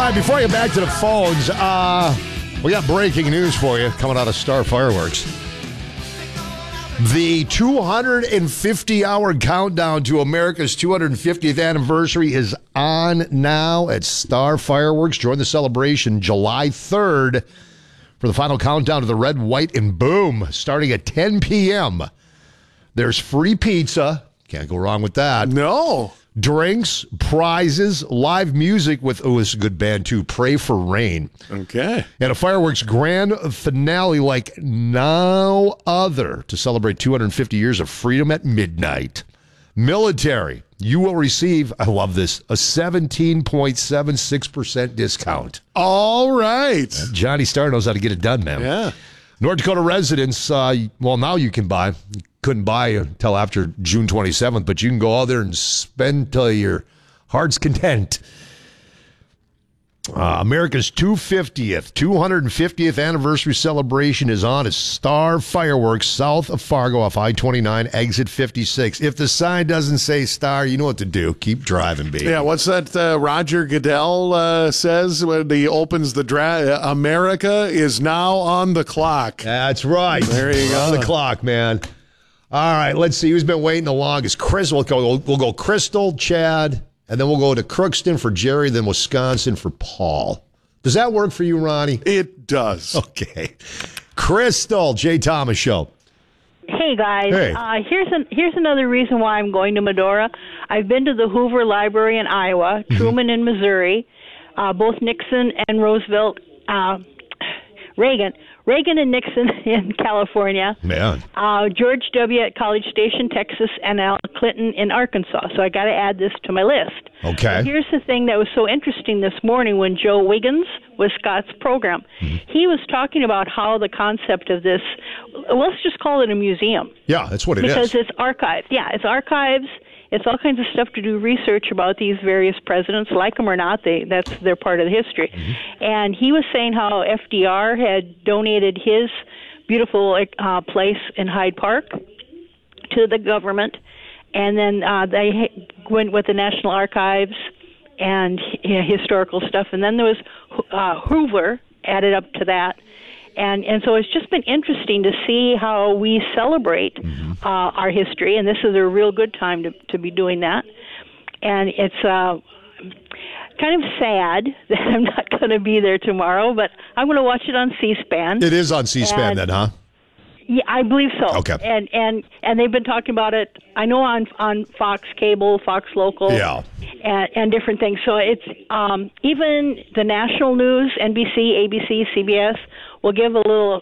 right, before I get back to the phones, we got breaking news for you coming out of Star Fireworks. The 250-hour countdown to America's 250th anniversary is on now at Star Fireworks. Join the celebration July 3rd for the final countdown to the red, white, and boom, starting at 10 p.m. There's free pizza. Can't go wrong with that. No. Drinks, prizes, live music with, this is a good band too, Pray for Rain. Okay. And a fireworks grand finale like no other to celebrate 250 years of freedom at midnight. Military, you will receive, I love this, a 17.76% discount. All right. Johnny Starr knows how to get it done, man. Yeah. North Dakota residents, now you can buy. You couldn't buy until after June 27th, but you can go out there and spend till your heart's content. America's 250th anniversary celebration is on at Star Fireworks south of Fargo off I-29, exit 56. If the sign doesn't say Star, you know what to do. Keep driving, baby. Yeah, what's that Roger Goodell says when he opens the draft? America is now on the clock. That's right. There you go. On the clock, man. All right, let's see. Who's been waiting the longest? Chris, we'll go Crystal, Chad, and then we'll go to Crookston for Jerry, then Wisconsin for Paul. Does that work for you, Ronnie? It does. Okay. Crystal, Jay Thomas Show. Hey, guys. Hey. Here's another reason why I'm going to Medora. I've been to the Hoover Library in Iowa, Truman in Missouri, both Nixon and Roosevelt, Reagan and Nixon in California, Man. George W. at College Station, Texas, and Al Clinton in Arkansas. So I got to add this to my list. Okay. But here's the thing that was so interesting this morning when Joe Wiggins was Scott's program. He was talking about how the concept of this, let's just call it a museum. Yeah, that's what it because is. it's archived. Yeah, it's archives. It's all kinds of stuff to do research about these various presidents, like them or not. They're part of the history. And he was saying how FDR had donated his beautiful place in Hyde Park to the government, and then they went with the National Archives and historical stuff. And then there was Hoover added up to that. And so it's just been interesting to see how we celebrate our history, and this is a real good time to be doing that. And it's kind of sad that I'm not going to be there tomorrow, but I'm going to watch it on C-SPAN. It is on C-SPAN then, huh? Yeah, I believe so. Okay. And they've been talking about it, I know, on Fox Cable, Fox Local, and different things. So it's even the national news, NBC, ABC, CBS, will give a little